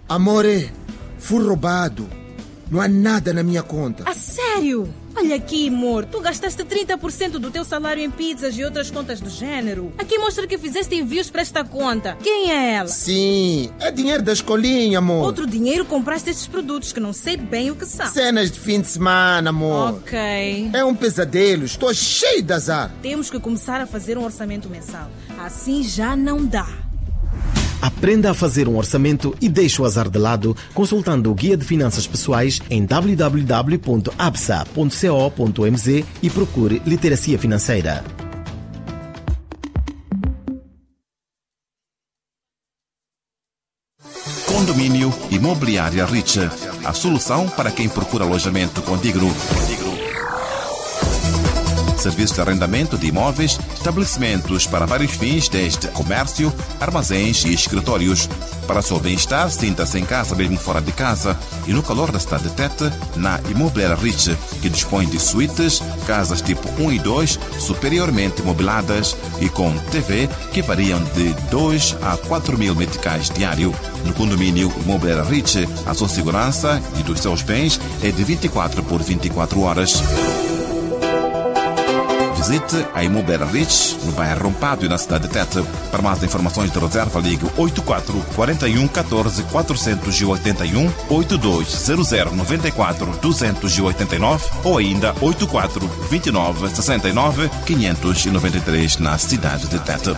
Amore, fui roubado. Não há nada na minha conta. A sério? Olha aqui, amor, tu gastaste 30% do teu salário em pizzas e outras contas do gênero. Aqui mostra que fizeste envios para esta conta. Quem é ela? Sim, é dinheiro da escolinha, amor. Outro dinheiro compraste estes produtos que não sei bem o que são. Cenas de fim de semana, amor. Ok. É um pesadelo, estou cheio de azar. Temos que começar a fazer um orçamento mensal. Assim já não dá. Aprenda a fazer um orçamento e deixe o azar de lado consultando o Guia de Finanças Pessoais em www.absa.co.mz e procure Literacia Financeira. Condomínio Imobiliária Rich. A solução para quem procura alojamento condigno. Serviço de arrendamento de imóveis, estabelecimentos para vários fins, desde comércio, armazéns e escritórios. Para o seu bem-estar, sinta-se em casa mesmo fora de casa e no calor da cidade de Tete, na Imobiliária Rich, que dispõe de suítes, casas tipo 1 e 2, superiormente mobiladas e com TV que variam de 2 a 4 mil meticais diário. No condomínio Imobiliária Rich, a sua segurança e dos seus bens é de 24 por 24 horas. Visite a Imobiliária Rich, no bairro Rompado e na cidade de Tete. Para mais informações de reserva, ligue 84 41 14 481 8200 94 289 ou ainda 84 29 69 593 na cidade de Tete.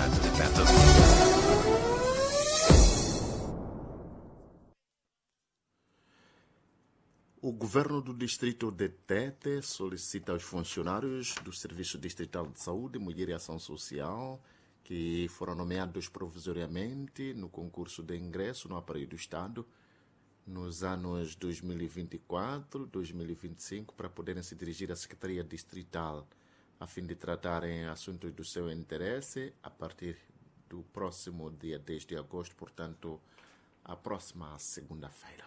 O Governo do Distrito de Tete solicita aos funcionários do Serviço Distrital de Saúde, Mulher e Ação Social, que foram nomeados provisoriamente no concurso de ingresso no aparelho do Estado nos anos 2024 e 2025 para poderem se dirigir à Secretaria Distrital a fim de tratarem assuntos do seu interesse a partir do próximo dia 10 de agosto, portanto, a próxima segunda-feira.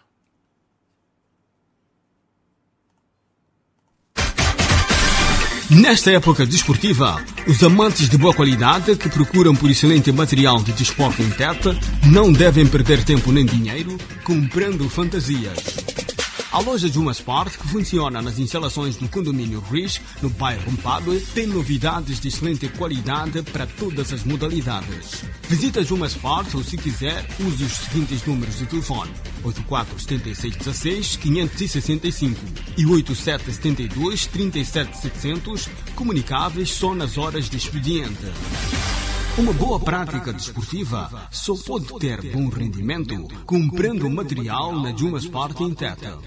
Nesta época desportiva, os amantes de boa qualidade que procuram por excelente material de desporto em Tete não devem perder tempo nem dinheiro comprando fantasias. A loja Juma Sport, que funciona nas instalações do condomínio Rich, no bairro Rompado, tem novidades de excelente qualidade para todas as modalidades. Visita Juma Sport ou, se quiser, use os seguintes números de telefone: 847616 565 e 8772 37700, comunicáveis só nas horas de expediente. Uma boa prática desportiva só pode ter bom rendimento comprando material na Juma Sport em Tete.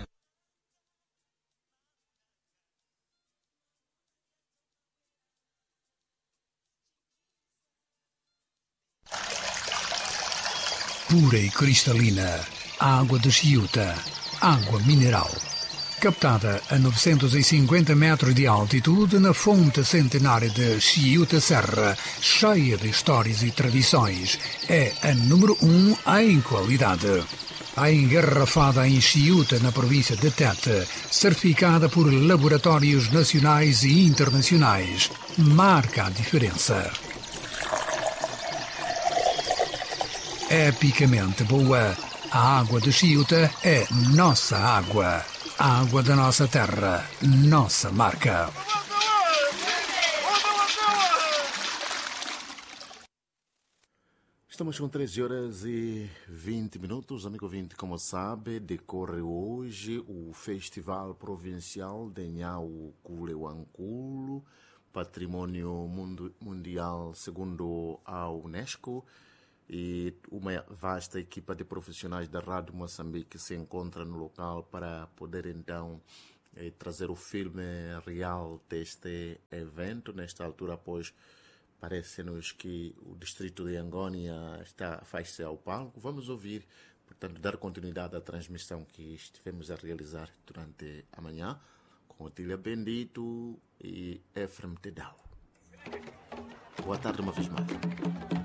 Pura e cristalina, água de Chiuta, água mineral. Captada a 950 metros de altitude na fonte centenária de Chiuta Serra, cheia de histórias e tradições, é a número 1 em qualidade. A engarrafada em Chiuta, na província de Tete, certificada por laboratórios nacionais e internacionais, marca a diferença. Epicamente boa, a água de Chiuta é nossa água. A água da nossa terra, nossa marca. Estamos com 13 horas e 20 minutos. Amigo ouvinte, como sabe, decorre hoje o Festival Provincial de Nhau Culeuanculo, Patrimônio Mundial segundo a Unesco. E uma vasta equipa de profissionais da Rádio Moçambique se encontra no local para poder então trazer o filme real deste evento. Nesta altura, pois, parece-nos que o distrito de Angônia faz-se ao palco. Vamos ouvir, portanto, dar continuidade à transmissão que estivemos a realizar durante a manhã com Otília Bendito e Efrem Tedau. Boa tarde uma vez mais.